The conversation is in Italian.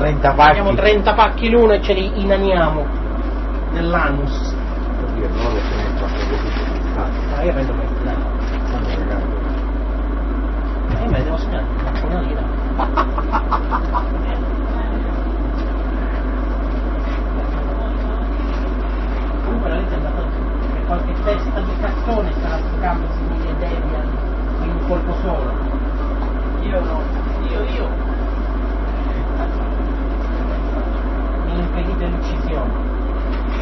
30 pacchi. Prendiamo 30 pacchi l'uno e ce li inaniamo nell'anus. Oddio, non lo so, non faccio così. Io prendo per io me ne devo segnare una lira. Comunque la lite è andata per qualche testa di cartone starà giocando simili e Debian in un colpo solo. Io no, io mi impedite l'uccisione.